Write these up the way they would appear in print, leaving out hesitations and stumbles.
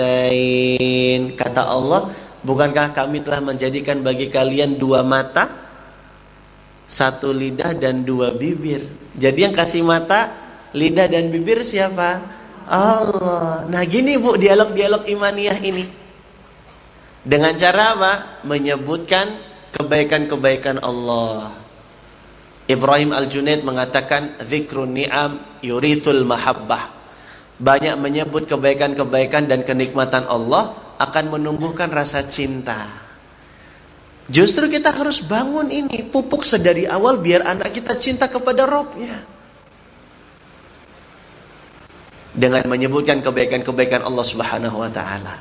Kata Allah, bukankah kami telah menjadikan bagi kalian 2 mata, 1 lidah dan 2 bibir. Jadi yang kasih mata, lidah dan bibir siapa? Allah. Nah gini Bu, dialog-dialog imaniyah ini. Dengan cara apa? Menyebutkan kebaikan-kebaikan Allah. Ibrahim Al-Junaid mengatakan, dzikrun ni'am yurithul mahabbah. Banyak menyebut kebaikan-kebaikan dan kenikmatan Allah akan menumbuhkan rasa cinta. Justru kita harus bangun ini, pupuk sedari awal biar anak kita cinta kepada Rabb-nya. Dengan menyebutkan kebaikan-kebaikan Allah Subhanahu wa taala.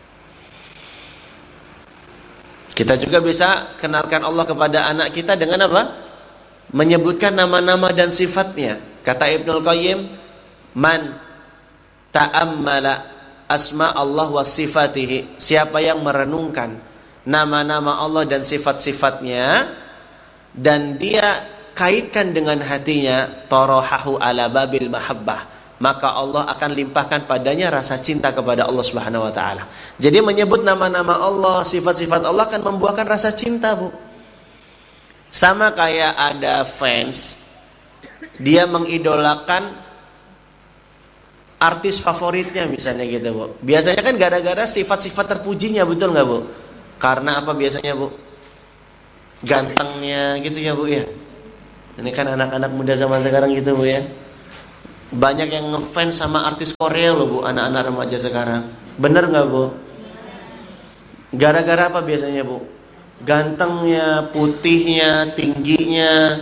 Kita juga bisa kenalkan Allah kepada anak kita dengan apa? Menyebutkan nama-nama dan sifatnya. Kata Ibnul Qayyim, man ta'ammala asma Allah wa sifatihi, siapa yang merenungkan nama-nama Allah dan sifat-sifatnya dan dia kaitkan dengan hatinya, tarahahu ala babil mahabbah, maka Allah akan limpahkan padanya rasa cinta kepada Allah Subhanahu wa taala. Jadi menyebut nama-nama Allah, sifat-sifat Allah akan membuahkan rasa cinta, Bu. Sama kayak ada fans, dia mengidolakan artis favoritnya misalnya gitu, Bu. Biasanya kan gara-gara sifat-sifat terpujinya, betul nggak, Bu? Karena apa biasanya, Bu? Gantengnya gitu ya, Bu ya. Ini kan anak-anak muda zaman sekarang gitu, Bu ya. Banyak yang ngefans sama artis Korea loh, Bu, anak-anak remaja sekarang. Bener nggak, Bu? Gara-gara apa biasanya, Bu? Gantengnya, putihnya, tingginya.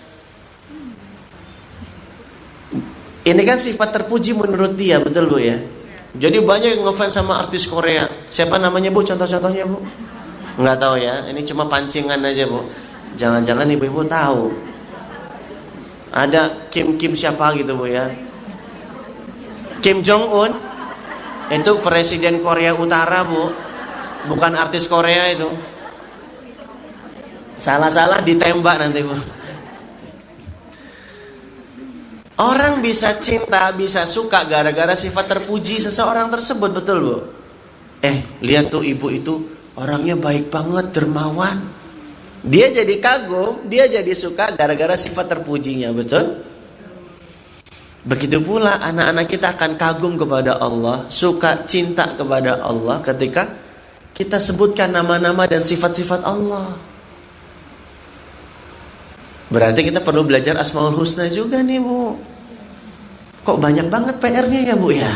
Ini kan sifat terpuji menurut dia, betul Bu ya? Jadi banyak yang ngefans sama artis Korea. Siapa namanya, Bu? Contoh-contohnya, Bu? Nggak tahu ya, ini cuma pancingan aja, Bu. Jangan-jangan ibu-ibu tahu. Ada Kim siapa gitu, Bu ya? Kim Jong Un. Itu presiden Korea Utara, Bu. Bukan artis Korea itu. Salah-salah ditembak nanti, Bu. Orang bisa cinta, bisa suka gara-gara sifat terpuji seseorang tersebut, betul, Bu? Lihat tuh ibu itu orangnya baik banget, dermawan. Dia jadi kagum, dia jadi suka gara-gara sifat terpujinya, betul? Begitu pula anak-anak kita akan kagum kepada Allah, suka, cinta kepada Allah ketika kita sebutkan nama-nama dan sifat-sifat Allah. Berarti kita perlu belajar Asmaul Husna juga nih, Bu. Kok banyak banget PR-nya ya, Bu ya?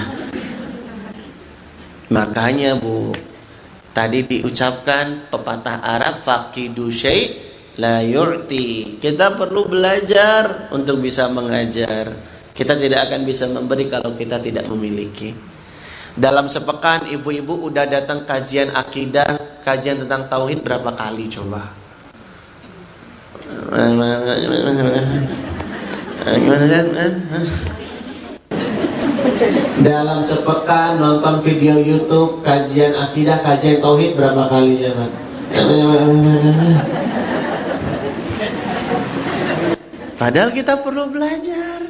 Makanya, Bu, tadi diucapkan pepatah Arab, faqidu syai' la yu'ti. Kita perlu belajar untuk bisa mengajar. Kita tidak akan bisa memberi kalau kita tidak memiliki. Dalam sepekan ibu-ibu udah datang kajian akidah, kajian tentang tauhid berapa kali coba? Dalam sepekan nonton video YouTube kajian akidah, kajian tauhid berapa kali ya, Pak? Padahal kita perlu belajar.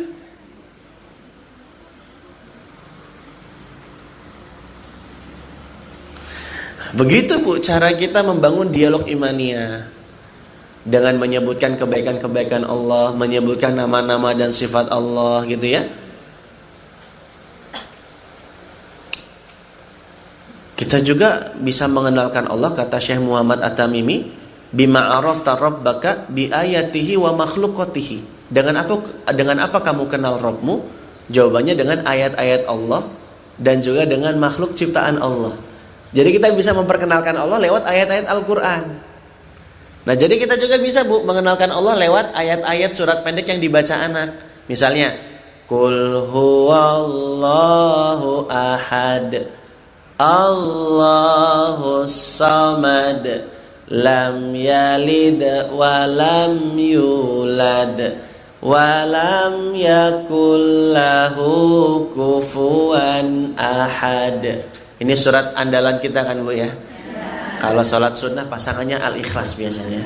Begitu, Bu, cara kita membangun dialog imaniyah. Dengan menyebutkan kebaikan-kebaikan Allah, menyebutkan nama-nama dan sifat Allah gitu ya. Kita juga bisa mengenalkan Allah, kata Syekh Muhammad At-Tamimi, bima arafta rabbaka bi ayatihi wa makhluqatihi. Dengan apa kamu kenal Rabbmu? Jawabannya dengan ayat-ayat Allah dan juga dengan makhluk ciptaan Allah. Jadi kita bisa memperkenalkan Allah lewat ayat-ayat Al-Qur'an. Nah, jadi kita juga bisa, Bu, mengenalkan Allah lewat ayat-ayat surat pendek yang dibaca anak. Misalnya, Qul huwallahu ahad, Allahus samad, lam yalid wa lam yulad wa lam yakul lahu kufuwan ahad. Ini surat andalan kita kan, Bu ya? Kalau sholat sunnah pasangannya Al-Ikhlas biasanya.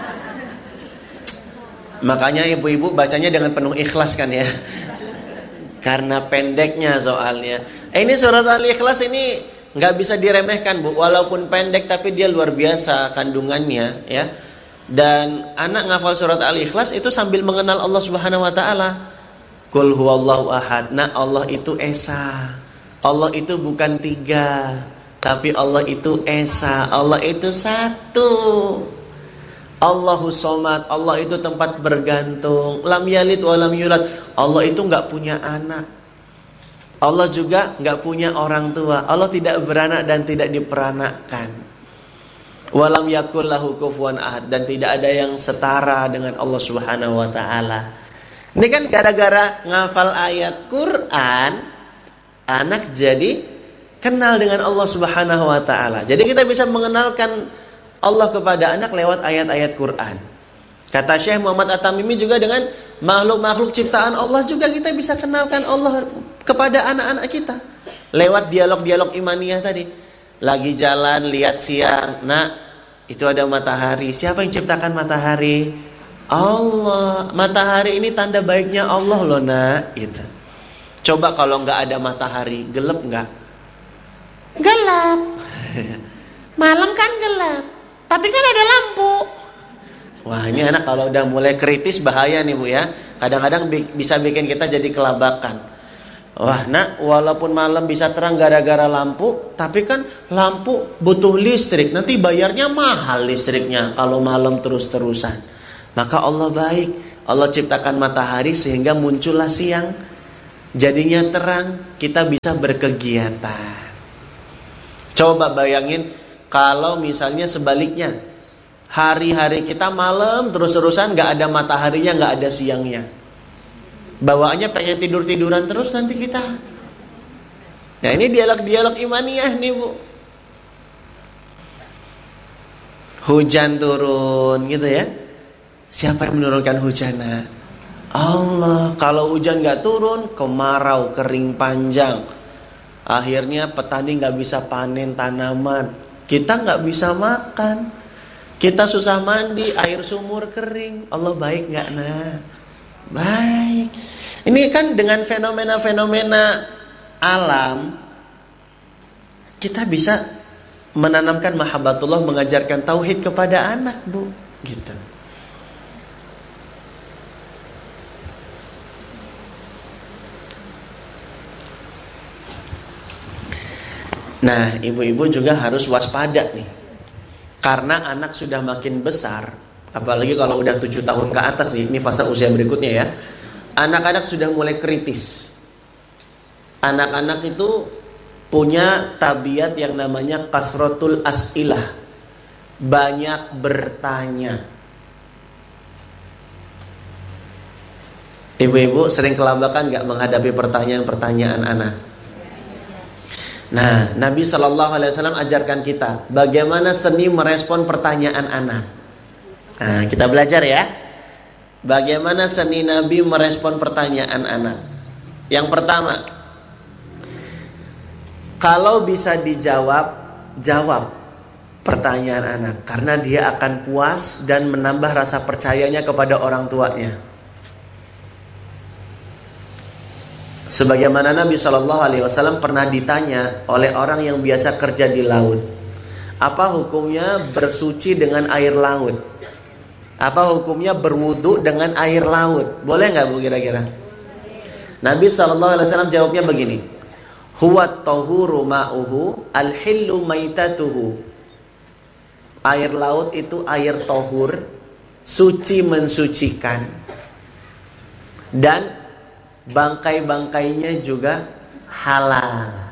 Makanya ibu-ibu bacanya dengan penuh ikhlas kan ya. Karena pendeknya soalnya. Ini surat Al-Ikhlas ini nggak bisa diremehkan, Bu. Walaupun pendek tapi dia luar biasa kandungannya, ya. Dan anak ngafal surat Al-Ikhlas itu sambil mengenal Allah Subhanahu wa taala. Qul huwallahu ahad. Nah, Allah itu esa. Allah itu bukan tiga, tapi Allah itu esa. Allah itu satu. Allahu somad. Allah itu tempat bergantung. Lam yalid wa lam yulad. Allah itu nggak punya anak. Allah juga nggak punya orang tua. Allah tidak beranak dan tidak diperanakkan. Walam yakul lahu kufuwan ahad, dan tidak ada yang setara dengan Allah Subhanahu wa taala. Ini kan gara-gara ngafal ayat Quran, anak jadi kenal dengan Allah Subhanahu wa taala. Jadi kita bisa mengenalkan Allah kepada anak lewat ayat-ayat Quran. Kata Syekh Muhammad At-Tamimi juga dengan makhluk-makhluk ciptaan Allah juga kita bisa kenalkan Allah kepada anak-anak kita lewat dialog-dialog imaniyah tadi. Lagi jalan lihat siang, nak, itu ada matahari. Siapa yang ciptakan matahari? Allah. Matahari ini tanda baiknya Allah loh, nak. Gitu. Coba kalau nggak ada matahari, gelap nggak? Gelap. Malam kan gelap, tapi kan ada lampu. Wah, ini anak kalau udah mulai kritis bahaya nih, Bu, ya. Kadang-kadang bisa bikin kita jadi kelabakan. Wah, nak, walaupun malam bisa terang gara-gara lampu, tapi kan lampu butuh listrik. Nanti bayarnya mahal listriknya kalau malam terus-terusan. Maka Allah baik. Allah ciptakan matahari sehingga muncullah siang. Jadinya terang, kita bisa berkegiatan. Coba bayangin kalau misalnya sebaliknya. Hari-hari kita malam terus-terusan, gak ada mataharinya, gak ada siangnya. Bawaannya pengen tidur-tiduran terus nanti kita. Nah, ini dialog-dialog imaniyah nih, Bu. Hujan turun gitu ya. Siapa yang menurunkan hujan? Allah. Kalau hujan gak turun, kemarau, kering panjang. Akhirnya petani gak bisa panen tanaman. Kita gak bisa makan. Kita susah mandi, air sumur kering. Allah baik gak, nah? Baik. Ini kan dengan fenomena-fenomena alam kita bisa menanamkan mahabbatullah, mengajarkan tauhid kepada anak, Bu, gitu. Nah, ibu-ibu juga harus waspada nih. Karena anak sudah makin besar, apalagi kalau udah 7 tahun ke atas nih, ini fase usia berikutnya ya. Anak-anak sudah mulai kritis. Anak-anak itu punya tabiat yang namanya kasratul as'ilah. Banyak bertanya. Ibu-ibu sering kelabakan gak menghadapi pertanyaan-pertanyaan anak? Nah, Nabi SAW ajarkan kita bagaimana seni merespon pertanyaan anak. Nah, kita belajar ya. Bagaimana seni Nabi merespon pertanyaan anak. Yang pertama, kalau bisa dijawab, jawab pertanyaan anak, karena dia akan puas dan menambah rasa percayanya kepada orang tuanya. Sebagaimana Nabi SAW pernah ditanya oleh orang yang biasa kerja di laut, apa hukumnya bersuci dengan air laut? Apa hukumnya berwudu dengan air laut? Boleh nggak, Bu, kira-kira? Nabi SAW jawabnya begini, huwat tahuru ma'uhu al-hillu maitatuhu. Air laut itu air tohur, suci mensucikan, dan bangkai-bangkainya juga halal.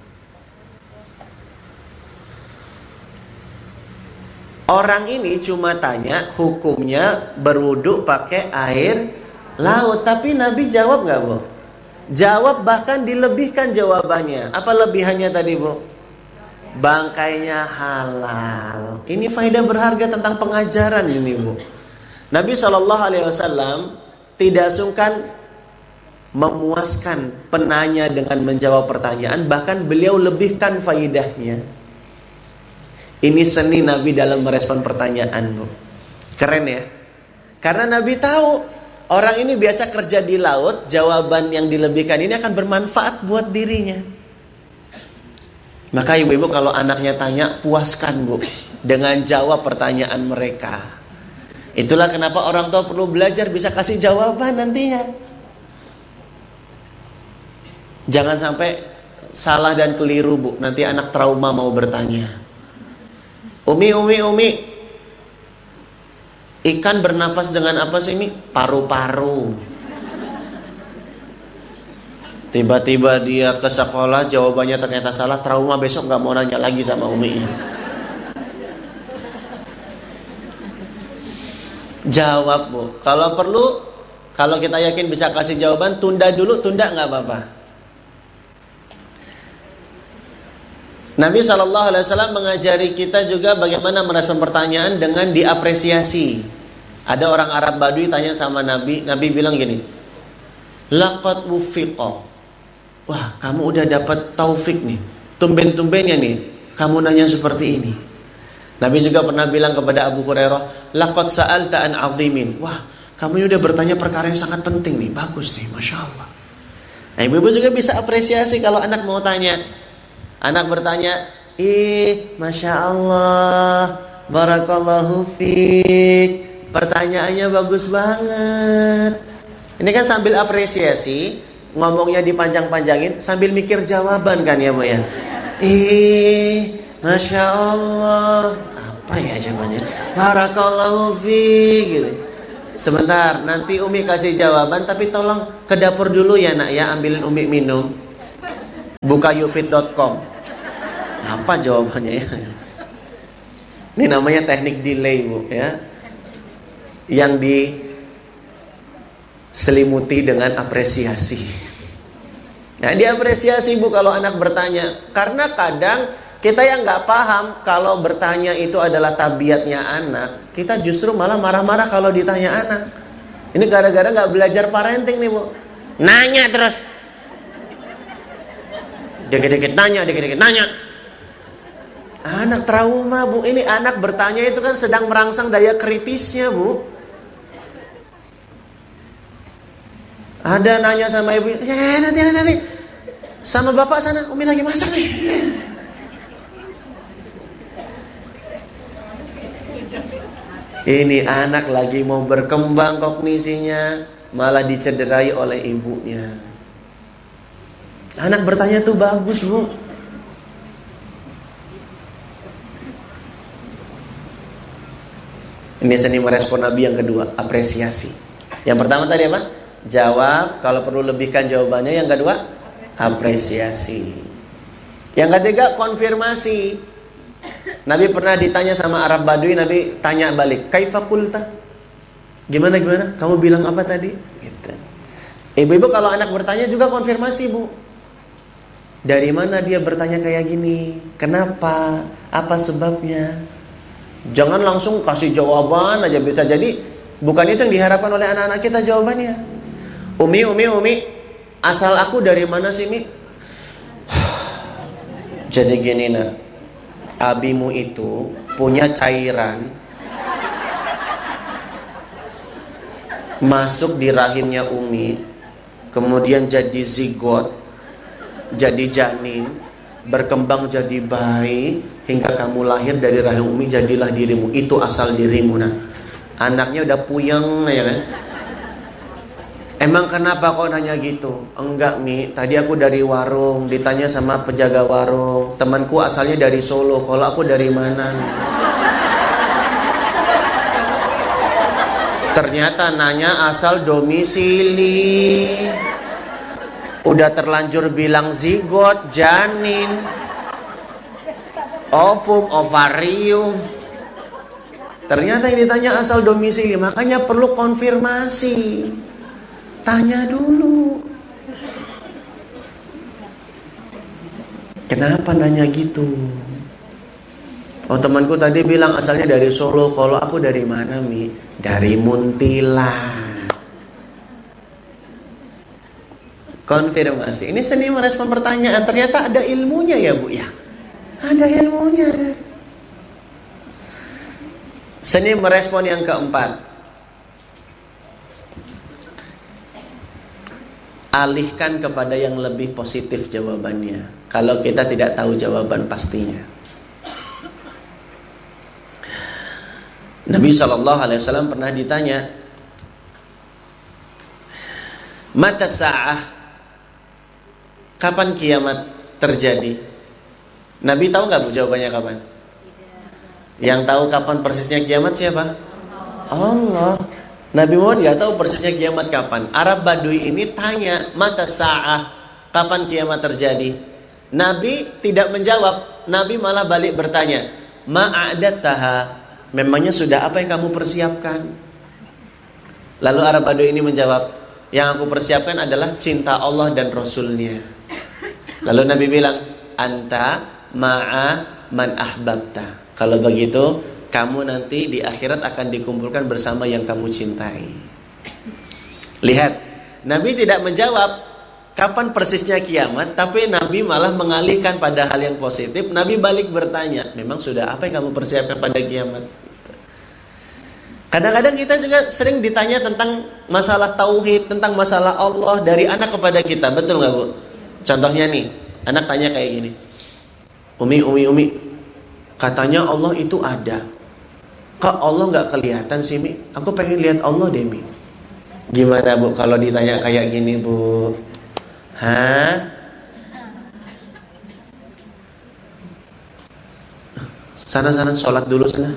Orang ini cuma tanya hukumnya berwudu pakai air laut, tapi Nabi jawab nggak, Bu? Jawab, bahkan dilebihkan jawabannya. Apa lebihannya tadi, Bu? Bangkainya halal. Ini faedah berharga tentang pengajaran ini, Bu. Nabi SAW tidak sungkan memuaskan penanya dengan menjawab pertanyaan, bahkan beliau lebihkan faedahnya. Ini seni Nabi dalam merespon pertanyaan, Bu. Keren ya. Karena Nabi tahu orang ini biasa kerja di laut, jawaban yang dilebihkan ini akan bermanfaat buat dirinya. Maka ibu-ibu kalau anaknya tanya, puaskan Bu dengan jawab pertanyaan mereka. Itulah kenapa orang tua perlu belajar bisa kasih jawaban nantinya. Jangan sampai salah dan keliru Bu, nanti anak trauma mau bertanya. Umi, ikan bernafas dengan apa sih Mi? Paru-paru. Tiba-tiba dia ke sekolah, jawabannya ternyata salah, trauma, besok nggak mau nanya lagi sama uminya. Jawab Bu, kalau perlu, kalau kita yakin bisa kasih jawaban, tunda dulu, tunda nggak apa-apa. Nabi SAW mengajari kita juga bagaimana merespon pertanyaan dengan diapresiasi. Ada orang Arab Badui tanya sama Nabi, Nabi bilang gini, laqad wufiqa. Wah, kamu udah dapat taufik nih. Tumben-tumbennya nih, kamu nanya seperti ini. Nabi juga pernah bilang kepada Abu Hurairah, laqad sa'alta an 'azimin. Wah, kamu ini udah bertanya perkara yang sangat penting nih. Bagus nih, Masya Allah. Nah, ibu-ibu juga bisa apresiasi kalau anak mau tanya. Anak bertanya, Masya Allah, barakallahu fiik. Pertanyaannya bagus banget. Ini kan sambil apresiasi, ngomongnya dipanjang-panjangin sambil mikir jawaban kan ya Bu ya. Masya Allah, apa ya jawabannya? Barakallahu fiik gitu. Sebentar, nanti Umi kasih jawaban, tapi tolong ke dapur dulu ya Nak ya, ambilin Umi minum. Buka youfit.com. Apa jawabannya ya? Ini namanya teknik delay Bu ya, yang diselimuti dengan apresiasi. Nah, diapresiasi Bu kalau anak bertanya, karena kadang kita yang nggak paham kalau bertanya itu adalah tabiatnya anak, kita justru malah marah-marah kalau ditanya anak. Ini gara-gara nggak belajar parenting nih Bu, nanya terus, dikit-dikit nanya. Anak trauma Bu. Ini anak bertanya itu kan sedang merangsang daya kritisnya Bu. Ada nanya sama ibu, nanti sama bapak sana, Umi lagi masak nih. Ini anak lagi mau berkembang kognisinya, malah dicederai oleh ibunya. Anak bertanya tuh bagus Bu. Ini seni merespon Nabi yang kedua, apresiasi. Yang pertama tadi apa? Jawab, kalau perlu lebihkan jawabannya. Yang kedua, apresiasi. Yang ketiga, konfirmasi. Nabi pernah ditanya sama Arab Badui, Nabi tanya balik, kaifa qulta? Gimana? Kamu bilang apa tadi? Gitu. Ibu-ibu kalau anak bertanya juga konfirmasi Bu. Dari mana dia bertanya kayak gini? Kenapa? Apa sebabnya? Jangan langsung kasih jawaban aja, bisa jadi bukan itu yang diharapkan oleh anak-anak kita jawabannya. Umi, asal aku dari mana sih Mi? Jadi gini Nak, abimu itu punya cairan masuk di rahimnya Umi, kemudian jadi zigot, jadi janin, berkembang jadi bayi, hingga kamu lahir dari rahim Umi, jadilah dirimu. Itu asal dirimu Nak. Anaknya udah puyeng ya kan. Emang kenapa kok nanya gitu? Enggak Mi, tadi aku dari warung, ditanya sama penjaga warung, temanku asalnya dari Solo, kalau aku dari mana? Ternyata nanya asal domisili. Udah terlanjur bilang zigot, janin, ovum, ovarium. Ternyata yang ditanya asal domisili, makanya perlu konfirmasi. Tanya dulu. Kenapa nanya gitu? Oh, temanku tadi bilang asalnya dari Solo, kalau aku dari mana Mi? Dari Munthilan. Konfirmasi. Ini seni merespon pertanyaan. Ternyata ada ilmunya ya Bu ya. Ada ilmunya. Seni merespon yang keempat, alihkan kepada yang lebih positif jawabannya kalau kita tidak tahu jawaban pastinya. Nabi SAW pernah ditanya, mata sa'ah, kapan kiamat terjadi? Nabi tahu nggak bu jawabannya kapan? Yang tahu kapan persisnya kiamat siapa? Allah. Nabi Muhammad nggak tahu persisnya kiamat kapan. Arab Badui ini tanya, mata sa'ah, kapan kiamat terjadi? Nabi tidak menjawab. Nabi malah balik bertanya, ma'adataha, memangnya sudah apa yang kamu persiapkan? Lalu Arab Badui ini menjawab, yang aku persiapkan adalah cinta Allah dan Rasulnya. Lalu Nabi bilang, anta ma'a man ahbabta. Kalau begitu, kamu nanti di akhirat akan dikumpulkan bersama yang kamu cintai. Lihat, Nabi tidak menjawab kapan persisnya kiamat, tapi Nabi malah mengalihkan pada hal yang positif. Nabi balik bertanya, memang sudah apa yang kamu persiapkan pada kiamat? Kadang-kadang kita juga sering ditanya tentang masalah tauhid, tentang masalah Allah dari anak kepada kita, betul nggak bu? Contohnya nih, anak tanya kayak gini, Umi, katanya Allah itu ada. Kok Allah nggak kelihatan sih Mi? Aku pengen lihat Allah deh Mi. Gimana bu kalau ditanya kayak gini bu? Hah? Sana sholat dulu sana.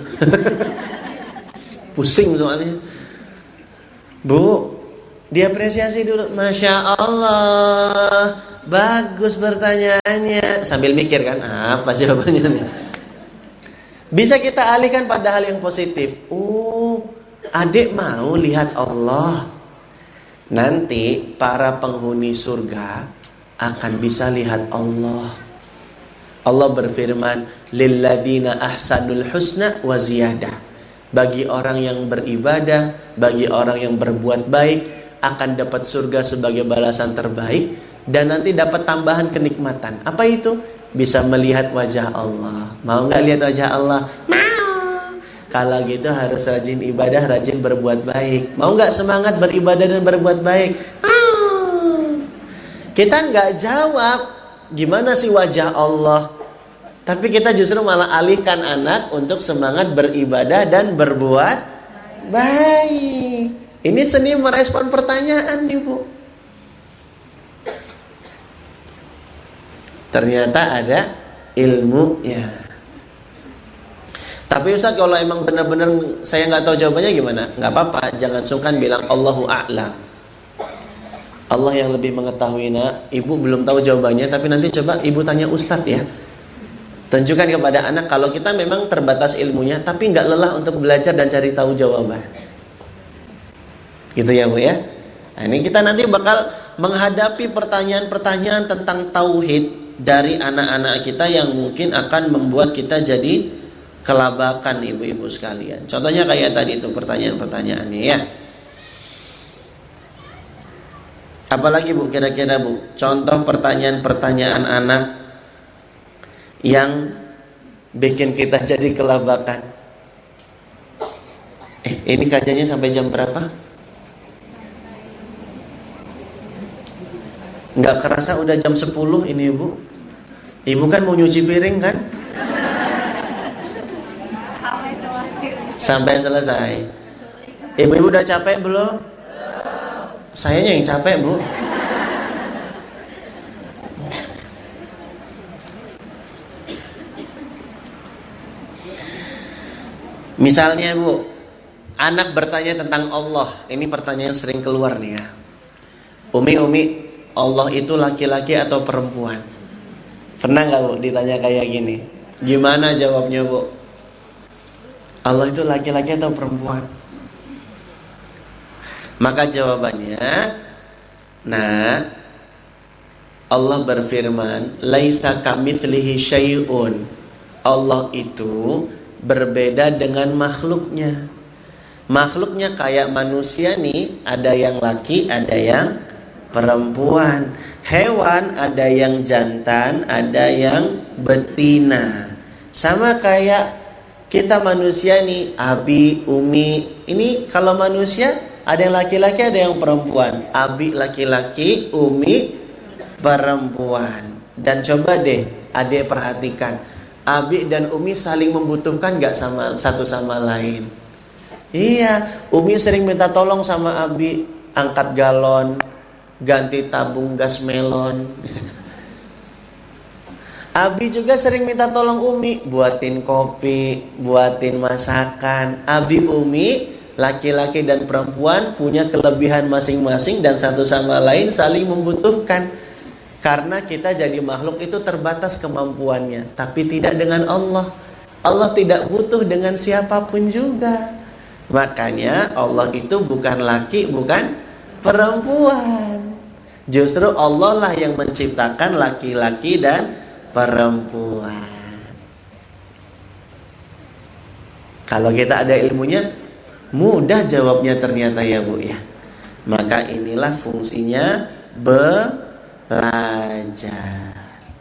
Pusing soalnya. Bu, diapresiasi dulu. Masya Allah, bagus pertanyaannya. Sambil mikir kan, apa jawabannya nih? Bisa kita alihkan pada hal yang positif. Adik mau lihat Allah. Nanti para penghuni surga akan bisa lihat Allah. Allah berfirman, lilladzina ahsanul husna wa ziyadah. Bagi orang yang beribadah, bagi orang yang berbuat baik, akan dapat surga sebagai balasan terbaik. Dan nanti dapat tambahan kenikmatan. Apa itu? Bisa melihat wajah Allah. Mau nggak lihat wajah Allah? Mau. Kalau gitu harus rajin ibadah, rajin berbuat baik. Mau nggak semangat beribadah dan berbuat baik? Mau. Kita nggak jawab gimana sih wajah Allah, tapi kita justru malah alihkan anak untuk semangat beribadah dan berbuat baik. Ini seni merespon pertanyaan nih bu. Ternyata ada ilmunya. Tapi Ustaz, kalau emang benar-benar saya nggak tahu jawabannya gimana? Nggak apa-apa, jangan sungkan bilang Allahu a'lam. Allah yang lebih mengetahui. Nak, ibu belum tahu jawabannya, tapi nanti coba ibu tanya Ustadz ya. Tunjukkan kepada anak kalau kita memang terbatas ilmunya, tapi nggak lelah untuk belajar dan cari tahu jawaban. Gitu ya bu ya. Nah, ini kita nanti bakal menghadapi pertanyaan-pertanyaan tentang tauhid dari anak-anak kita yang mungkin akan membuat kita jadi kelabakan ibu-ibu sekalian. Contohnya kayak tadi itu pertanyaan-pertanyaannya ya. Apalagi bu kira-kira bu, contoh pertanyaan-pertanyaan anak yang bikin kita jadi kelabakan. Ini kajiannya sampai jam berapa? Nggak kerasa udah jam 10 ini ibu. Ibu kan mau nyuci piring kan? Sampai selesai. Ibu-ibu udah capek belum? Sayanya yang capek bu. Misalnya bu, anak bertanya tentang Allah. Ini pertanyaan sering keluar nih ya. Umi, Allah itu laki-laki atau perempuan? Pernah gak bu ditanya kayak gini? Gimana jawabnya bu? Allah itu laki-laki atau perempuan? Maka jawabannya, nah, Allah berfirman, laisa kamitslihi syai'un. Allah itu berbeda dengan makhluknya. Makhluknya kayak manusia nih, ada yang laki, ada yang perempuan. Hewan ada yang jantan, ada yang betina. Sama kayak kita manusia nih, Abi, Umi. Ini kalau manusia Ada yang laki-laki, ada yang perempuan. Abi laki-laki, Umi perempuan. Dan coba deh adik perhatikan, Abi dan Umi saling membutuhkan gak sama satu sama lain? Iya, Umi sering minta tolong sama Abi, angkat galon, ganti tabung gas melon. Abi juga sering minta tolong Umi, buatin kopi, buatin masakan. Abi, Umi, laki-laki dan perempuan punya kelebihan masing-masing dan satu sama lain saling membutuhkan. Karena kita jadi makhluk itu terbatas kemampuannya, tapi tidak dengan Allah. Allah tidak butuh dengan siapapun juga. Makanya Allah itu bukan laki, bukan perempuan. Justru Allah lah yang menciptakan laki-laki dan perempuan. Kalau kita ada ilmunya, mudah jawabnya ternyata ya Bu ya. Maka inilah fungsinya belajar.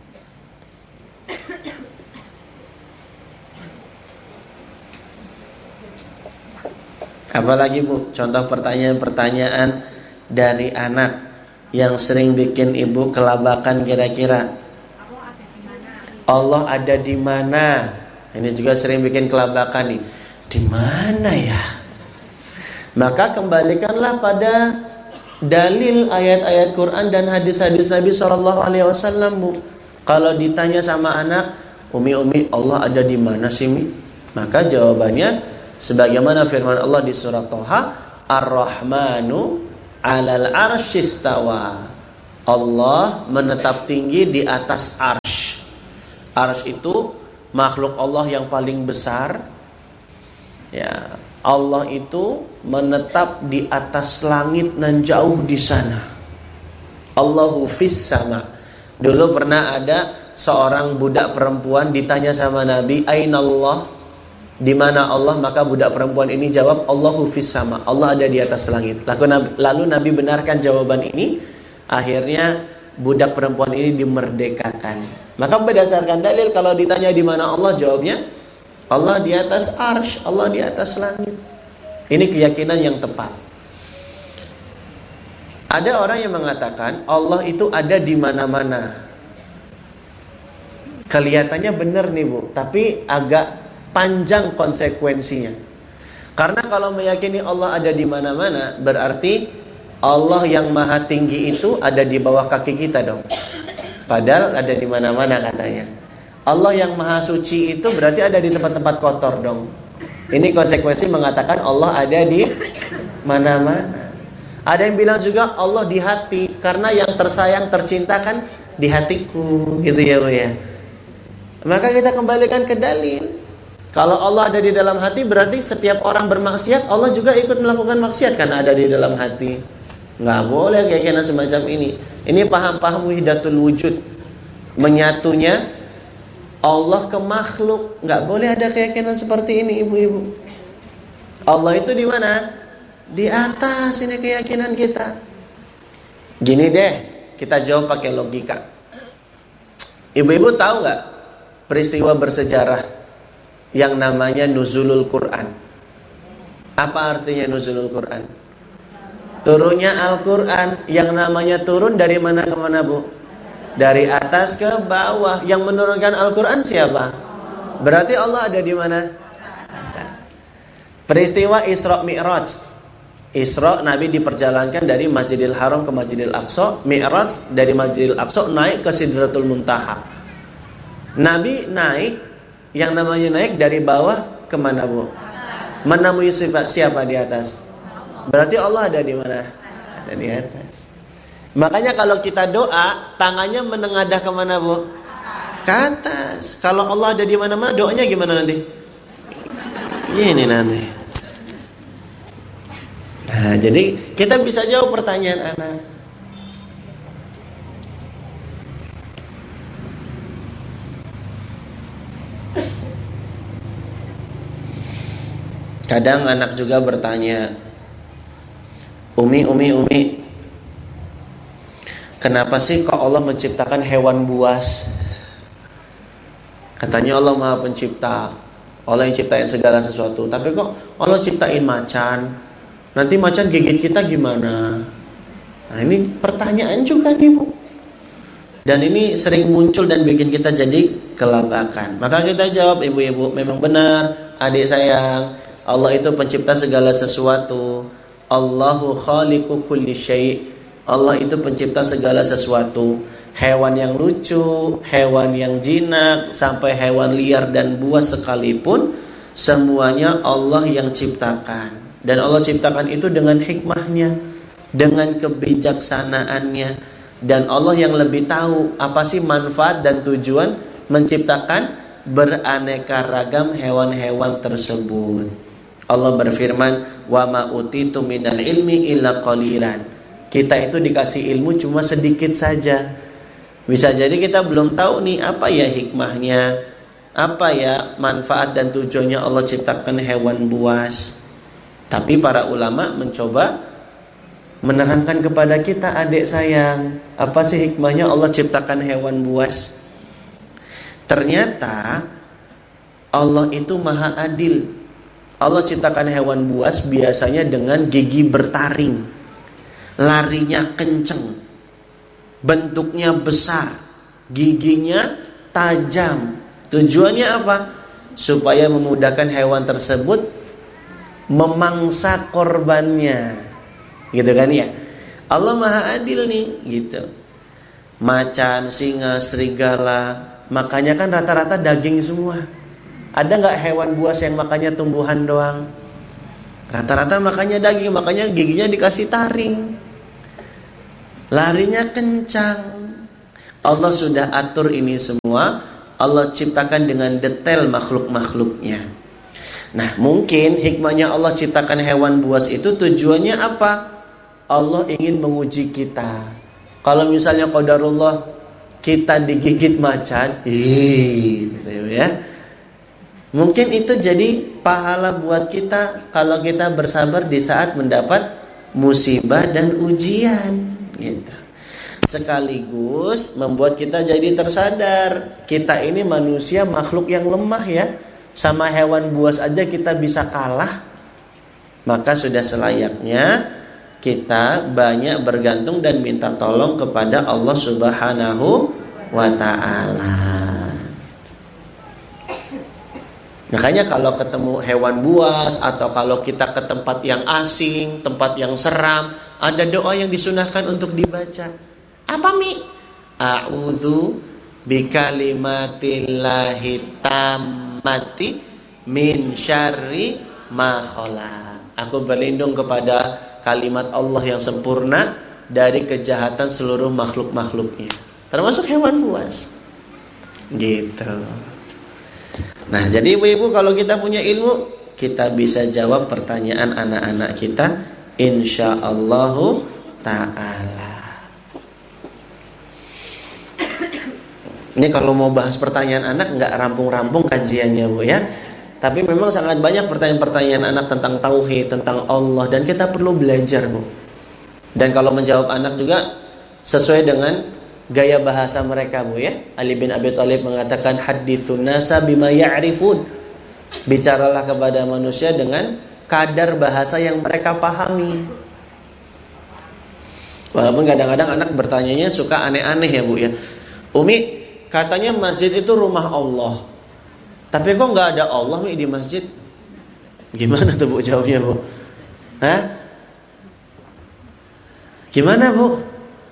Apalagi Bu, contoh pertanyaan-pertanyaan dari anak yang sering bikin ibu kelabakan kira-kira. Allah ada di mana? Ini juga sering bikin kelabakan nih. Di mana ya? Maka kembalikanlah pada dalil ayat-ayat Quran dan hadis-hadis Nabi SAW, Bu. Kalau ditanya sama anak, Umi, Allah ada di mana sih, Mi? Maka jawabannya sebagaimana firman Allah di surat Thaha, Ar-Rahmanu 'alal arsyistawa. Allah menetap tinggi di atas arsy. Arsy itu makhluk Allah yang paling besar. Ya, Allah itu menetap di atas langit nan jauh di sana. Allahu fis sama. Dulu pernah ada seorang budak perempuan ditanya sama Nabi, "Aina Allah?" Di mana Allah? Maka budak perempuan ini jawab, Allahu fis sama. Allah ada di atas langit. Lalu Nabi benarkan jawaban ini. Akhirnya budak perempuan ini dimerdekakan. Maka berdasarkan dalil, kalau ditanya di mana Allah, jawabnya Allah di atas arsy, Allah di atas langit. Ini keyakinan yang tepat. Ada orang yang mengatakan Allah itu ada di mana-mana. Kelihatannya benar nih Bu, tapi agak panjang konsekuensinya. Karena kalau meyakini Allah ada di mana-mana, berarti Allah yang maha tinggi itu ada di bawah kaki kita dong. Padahal ada di mana-mana katanya. Allah yang maha suci itu berarti ada di tempat-tempat kotor dong. Ini konsekuensi mengatakan Allah ada di mana-mana. Ada yang bilang juga Allah di hati, karena yang tersayang tercinta kan di hatiku, gitu ya Bu ya. Maka kita kembalikan ke dalil. Kalau Allah ada di dalam hati, berarti setiap orang bermaksiat Allah juga ikut melakukan maksiat karena ada di dalam hati. Nggak boleh keyakinan semacam ini. Ini paham-paham wahdatul wujud, menyatunya Allah ke makhluk. Nggak boleh ada keyakinan seperti ini, ibu-ibu. Allah itu di mana? Di atas. Ini keyakinan kita. Gini deh, kita jawab pakai logika. Ibu-ibu tahu nggak peristiwa bersejarah yang namanya nuzulul Quran? Apa artinya nuzulul Quran? Turunnya Al-Quran. Yang namanya turun dari mana ke mana Bu? Dari atas ke bawah. Yang menurunkan Al-Quran siapa? Berarti Allah ada di mana? Peristiwa Isra Mi'raj. Isra, Nabi diperjalankan dari Masjidil Haram ke Masjidil Aqsa. Mi'raj dari Masjidil Aqsa naik ke Sidratul Muntaha. Nabi naik, yang namanya naik dari bawah ke mana Bu? Menemui siapa di atas? Berarti Allah ada di mana? Ada di atas. Makanya kalau kita doa, tangannya menengadah ke mana Bu? Ke atas. Kalau Allah ada di mana-mana, doanya gimana nanti? Gini nanti. Nah, jadi kita bisa jawab pertanyaan anak. Kadang anak juga bertanya, Umi, kenapa sih kok Allah menciptakan hewan buas? Katanya Allah Maha Pencipta, Allah yang ciptain segala sesuatu. Tapi kok Allah ciptain macan, Nanti macan gigit kita gimana? Nah, ini pertanyaan juga nih Bu. Dan ini sering muncul dan bikin kita jadi kelabakan. Maka kita jawab, ibu-ibu, memang benar, adik sayang, Allah itu pencipta segala sesuatu. Allahu khaliqu kulli syai'. Allah itu pencipta segala sesuatu. Hewan yang lucu, hewan yang jinak, sampai hewan liar dan buas sekalipun, semuanya Allah yang ciptakan. Dan Allah ciptakan itu dengan hikmahnya, dengan kebijaksanaannya. Dan Allah yang lebih tahu apa sih manfaat dan tujuan menciptakan beraneka ragam hewan-hewan tersebut. Allah berfirman, "Wa ma utitu minal ilmi illa qalilan." Kita itu dikasih ilmu cuma sedikit saja. Bisa jadi kita belum tahu nih apa ya hikmahnya, apa ya manfaat dan tujuannya Allah ciptakan hewan buas. Tapi para ulama mencoba menerangkan kepada kita, adik sayang, apa sih hikmahnya Allah ciptakan hewan buas? Ternyata Allah itu maha adil. Allah ciptakan hewan buas biasanya dengan gigi bertaring, larinya kenceng, bentuknya besar, giginya tajam. Tujuannya apa? Supaya memudahkan hewan tersebut memangsa korbannya. Gitu kan ya. Allah maha adil nih gitu. Macan, singa, serigala, makanya kan rata-rata daging semua. Ada gak hewan buas yang makannya tumbuhan doang? Rata-rata makannya daging, makanya giginya dikasih taring, larinya kencang. Allah sudah atur ini semua. Allah ciptakan dengan detail makhluk-makhluknya. Nah, mungkin hikmahnya Allah ciptakan hewan buas itu tujuannya apa? Allah ingin menguji kita. Kalau misalnya qadarullah kita digigit macan, gitu ya. Mungkin itu jadi pahala buat kita kalau kita bersabar di saat mendapat musibah dan ujian, gitu. Sekaligus membuat kita jadi tersadar, kita ini manusia makhluk yang lemah ya. Sama hewan buas aja kita bisa kalah. Maka sudah selayaknya kita banyak bergantung dan minta tolong kepada Allah Subhanahu wa ta'ala. Makanya kalau ketemu hewan buas atau kalau kita ke tempat yang asing, tempat yang seram, ada doa yang disunahkan untuk dibaca. Apa Mi? A'udzu bikalimatillahi tammati min syarri ma khalaq. Aku berlindung kepada kalimat Allah yang sempurna dari kejahatan seluruh makhluk-makhluknya, termasuk hewan buas. Gitu. Nah, jadi ibu-ibu kalau kita punya ilmu, kita bisa jawab pertanyaan anak-anak kita insyaallahu ta'ala. Ini kalau mau bahas pertanyaan anak nggak rampung-rampung kajiannya Bu ya. Tapi memang sangat banyak pertanyaan-pertanyaan anak tentang tauhid, tentang Allah, dan kita perlu belajar Bu. Dan kalau menjawab anak juga sesuai dengan gaya bahasa mereka Bu ya. Ali bin Abi Thalib mengatakan hadithun nasa bima ya'rifun. Bicaralah kepada manusia dengan kadar bahasa yang mereka pahami. Walaupun kadang-kadang anak bertanyanya suka aneh-aneh ya Bu ya. Umi, katanya masjid itu rumah Allah, tapi kok nggak ada Allah Mi di masjid? Gimana tuh Bu jawabnya Bu? Hah? Gimana Bu?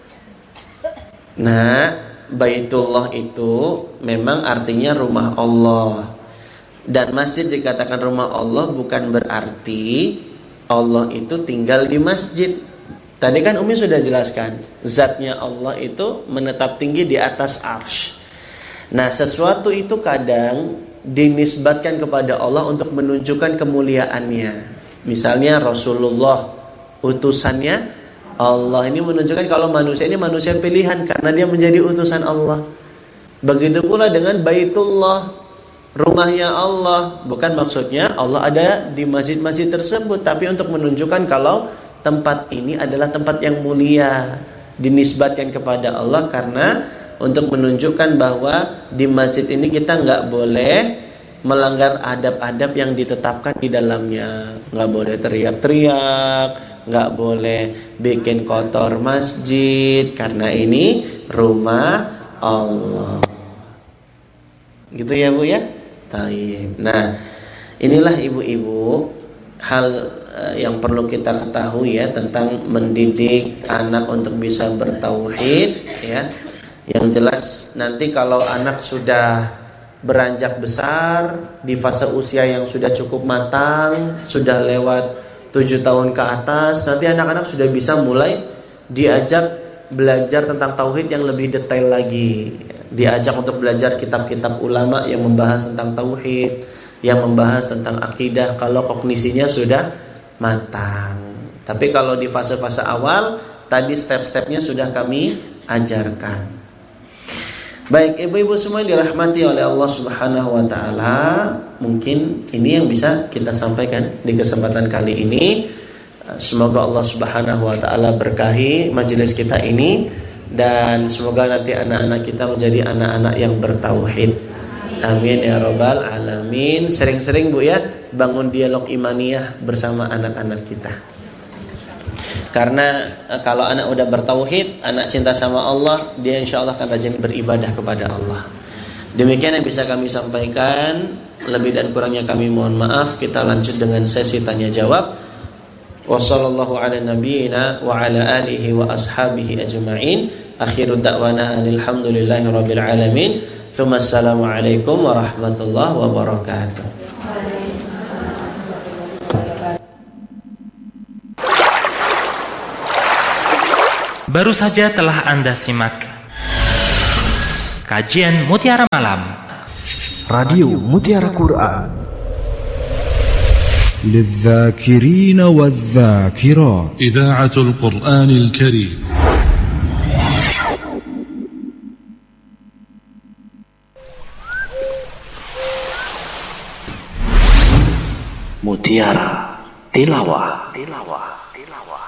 Nah, Baitullah itu memang artinya rumah Allah. Dan masjid dikatakan rumah Allah bukan berarti Allah itu tinggal di masjid. Tadi kan Umi sudah jelaskan, zatnya Allah itu menetap tinggi di atas arsy. Nah, sesuatu itu kadang dinisbatkan kepada Allah untuk menunjukkan kemuliaannya. Misalnya Rasulullah, utusannya Allah, ini menunjukkan kalau manusia ini manusia pilihan karena dia menjadi utusan Allah. Begitu pula dengan Baitullah, rumahnya Allah. Bukan maksudnya Allah ada di masjid-masjid tersebut, tapi untuk menunjukkan kalau tempat ini adalah tempat yang mulia, dinisbatkan kepada Allah karena untuk menunjukkan bahwa di masjid ini kita nggak boleh melanggar adab-adab yang ditetapkan di dalamnya. Nggak boleh teriak-teriak, nggak boleh bikin kotor masjid, karena ini rumah Allah. Gitu ya Bu ya? Taib. Nah, inilah ibu-ibu hal yang perlu kita ketahui ya tentang mendidik anak untuk bisa bertauhid ya. Yang jelas nanti kalau anak sudah beranjak besar di fase usia yang sudah cukup matang, sudah lewat 7 tahun ke atas, nanti anak-anak sudah bisa mulai diajak belajar tentang tauhid yang lebih detail lagi. Diajak untuk belajar kitab-kitab ulama yang membahas tentang tauhid, yang membahas tentang akidah kalau kognisinya sudah matang. Tapi kalau di fase-fase awal tadi step-stepnya sudah kami ajarkan. Baik ibu-ibu semua yang dirahmati oleh Allah Subhanahu wa taala, mungkin ini yang bisa kita sampaikan di kesempatan kali ini. Semoga Allah Subhanahu wa taala berkahi majelis kita ini, dan semoga nanti anak-anak kita menjadi anak-anak yang bertauhid. Amin ya rabbal alamin. Sering-sering Bu ya bangun dialog imaniyah bersama anak-anak kita. Karena kalau anak udah bertauhid, anak cinta sama Allah, dia insya Allah akan rajin beribadah kepada Allah. Demikian yang bisa kami sampaikan. Lebih dan kurangnya kami mohon maaf. Kita lanjut dengan sesi tanya jawab. Wassallallahu ala nabiyyina wa ala alihi wa ashabihi ajma'in. Akhiru da'wana alhamdulillahi rabbil alamin. Assalamualaikum warahmatullahi wabarakatuh. Baru saja telah Anda simak kajian Mutiara Malam Radio Mutiara Quran للذاكرين والذاكرات إذاعة القرآن الكريم. Mutiara Tilawah.